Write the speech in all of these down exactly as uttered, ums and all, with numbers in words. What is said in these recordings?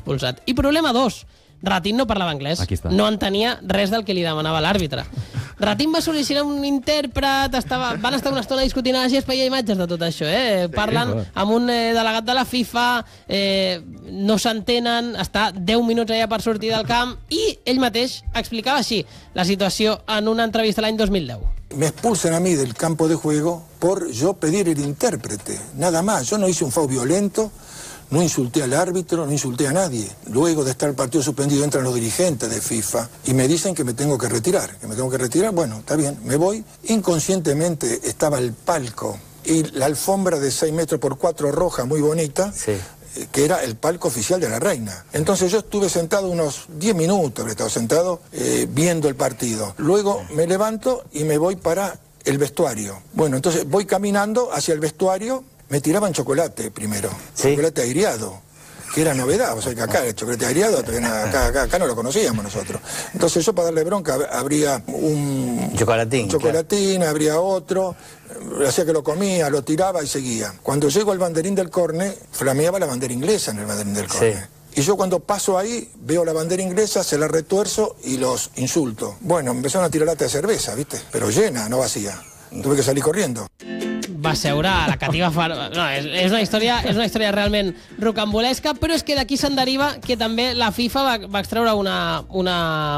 expulsat. I problema dos, Ratín no parlava anglès, no entenia res del que li demanava l'àrbitre. Ratín va sol·licitar un intèrpret, estava, van estar una estona discutint a la gespa i hi ha imatges de tot això, eh? Parlen amb un eh, delegat de la FIFA, eh, no s'entenen, està deu minuts allà per sortir del camp i ell mateix explicava així la situació en una entrevista l'any dos mil deu. Me expulsan a mí del campo de juego por yo pedir el intérprete, nada más. Yo no hice un foul violento, no insulté al árbitro, no insulté a nadie. Luego de estar el partido suspendido entran los dirigentes de FIFA y me dicen que me tengo que retirar. Que me tengo que retirar, bueno, está bien, me voy. Inconscientemente estaba el palco y la alfombra de seis metros por cuatro roja, muy bonita, sí, que era el palco oficial de la reina. Entonces yo estuve sentado unos diez minutos, he estado sentado eh, viendo el partido. Luego me levanto y me voy para el vestuario. Bueno, entonces voy caminando hacia el vestuario. Me tiraban chocolate primero, ¿sí? Chocolate aireado, que era novedad, o sea que acá el chocolate aireado, acá, acá, acá no lo conocíamos nosotros. Entonces yo para darle bronca habría un chocolatín, chocolatín claro. Habría otro, hacía que lo comía, lo tiraba y seguía. Cuando llego al banderín del córner, flameaba la bandera inglesa en el banderín del córner. Sí. Y yo cuando paso ahí, veo la bandera inglesa, se la retuerzo y los insulto. Bueno, empezaron a tirar lata de cerveza, ¿viste? Pero llena, no vacía. Tuve que salir corriendo. Va seure a la cativa far... No, és, és, una història, és una història realment rocambolesca, però és que d'aquí se'n deriva que també la FIFA va, va extreure una, una,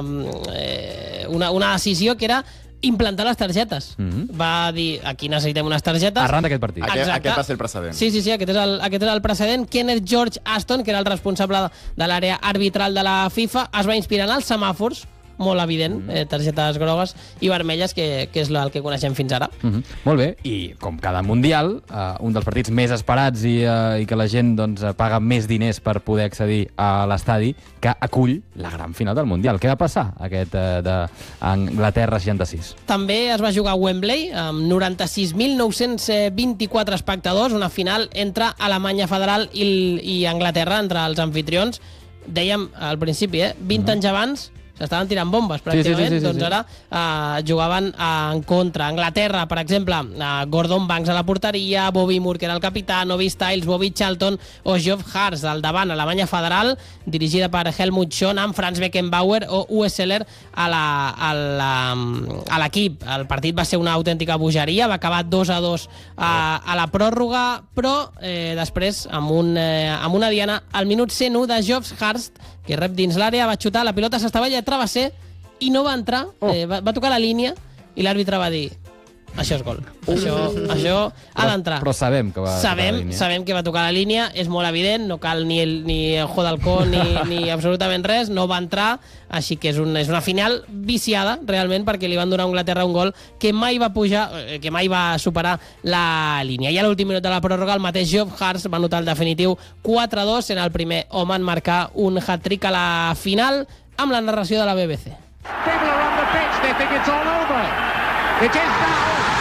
eh, una, una decisió que era implantar les targetes. Mm-hmm. Va dir, aquí necessitem unes targetes. Arran d'aquest partit. Aquest, aquest va ser el precedent. Sí, sí, sí, aquest és el, aquest és el precedent. Kenneth George Aston, que era el responsable de l'àrea arbitral de la FIFA, es va inspirar en els semàfors, molt evident, eh, targetes grogues i vermelles, que, que és el que coneixem fins ara. Mm-hmm. Molt bé, i com cada Mundial, eh, un dels partits més esperats i, eh, i que la gent doncs, paga més diners per poder accedir a l'estadi, que acull la gran final del Mundial. Què va passar aquest eh, d'Anglaterra seixanta-sis? També es va jugar a Wembley, amb noranta-sis mil nou-cents vint-i-quatre espectadors, una final entre Alemanya Federal i, i Anglaterra, entre els anfitrions. Dèiem al principi, eh, vint mm-hmm. anys abans, s'estaven tirant bombes, pràcticament. Sí, sí, sí, sí, doncs ara uh, jugaven uh, en contra. Anglaterra, per exemple, uh, Gordon Banks a la porteria, Bobby Moore, que era el capità, Novi Styles, Bobby Charlton o Geoff Hart al davant. Alemanya Federal, dirigida per Helmut Schön, amb Franz Beckenbauer o Uwe Seeler a l'equip. El partit va ser una autèntica bogeria, va acabar dos a dos a, a la pròrroga, però eh, després, amb, un, eh, amb una diana, al minut cent u de Geoff Hart, que rep dins l'àrea, va xutar, la pilota s'estava allà a travesser i no va entrar, oh. eh, va, va tocar la línia i l'àrbitre va dir: això és gol, això, això ha d'entrar. Però sabem que va sabem, tocar la línia. Sabem que va tocar la línia, és molt evident, no cal ni el, ni el jo del con ni, ni absolutament res, no va entrar, així que és, un, és una final viciada, realment, perquè li van donar a Anglaterra un gol que mai va pujar, que mai va superar la línia. I a l'últim minut de la pròrroga, el mateix Geoff Hart va anotar el definitiu quatre a dos, sent el primer home en marcar un hat-trick a la final, amb la narració de la B B C. People are on the pitch, they think it's all over. It is now.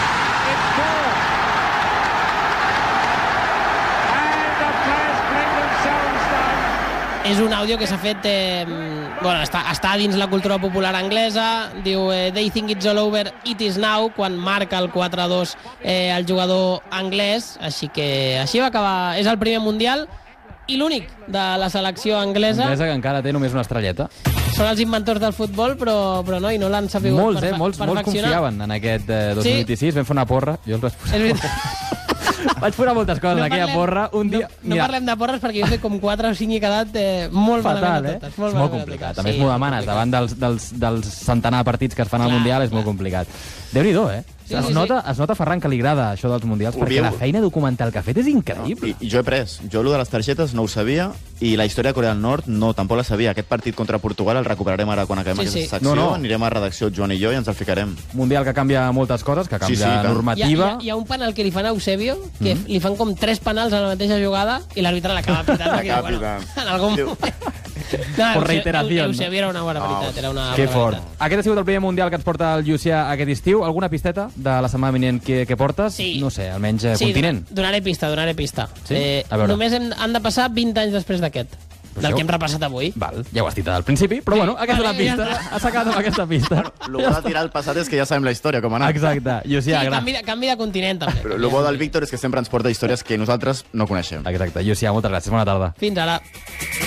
És un àudio que s'ha fet... Eh, bueno, està, està dins la cultura popular anglesa. Diu, eh, they think it's all over, it is now, quan marca el quatre a dos eh, el jugador anglès. Així que així va acabar. És el primer Mundial i l'únic de la selecció anglesa. Anglesa que encara té només una estrelleta. Són els inventors del futbol, però, però no, i no l'han sabut molts, perfe- eh, molts, molts confiaven en aquest eh, dos mil vint-i-sis. Sí? Vam fer una porra. Jo els vaig posar. És veritat. Vaig posar moltes coses en aquella porra. Un dia... No, no parlem de porres perquè jo sé com quatre o cinc i he quedat eh, molt fatal, malament a totes. Eh? Molt és molt complicat. A més, m'ho demanes davant dels, dels, dels centenar de partits que es fan al Mundial, és molt complicat. Déu-n'hi-do, eh? Sí, es, sí, nota, sí. es nota, Ferran, que li agrada això dels Mundials, perquè la feina documental que ha fet és increïble. No, i, i jo he pres. Jo el de les targetes no ho sabia, i la història de Corea del Nord no, tampoc la sabia. Aquest partit contra Portugal el recuperarem ara quan acabem sí, aquesta sí. secció. No, no. Anirem a redacció, Joan i jo, i ens el ficarem. Mundial que canvia moltes coses, que canvia sí, sí, normativa. Hi ha, hi, ha, hi ha un penal que li fan a Eusebio, que mm -hmm. li fan com tres penals a la mateixa jugada, i l'àrbitre l'acaba pitant. L'acaba pitant. En algun moment... No, por reiteració. Eusebio era una bona veritat. Era una que fort. Aquest ha sigut el primer Mundial que ens porta el Llucià aquest estiu. Alguna pisteta de la setmana vinent que, que portes? Sí. No sé, almenys eh, sí, continent. Donaré pista, donaré pista. Sí? Eh, només hem, han de passar vint anys després d'aquest. Del això... que hem repassat avui. Val, ja ho has dit al principi, però bueno, aquesta és la pista. Ja has acabat amb aquesta pista. Bueno, el bo ja de tirar al passat és que ja sabem la història, com ha anat. Exacte. Llucià, sí, canvi, canvi de continent, també. Però el bo del Víctor és que sempre ens porta històries que nosaltres no coneixem. Exacte. Llucià, moltes gràcies. Bona tarda. Fins ara.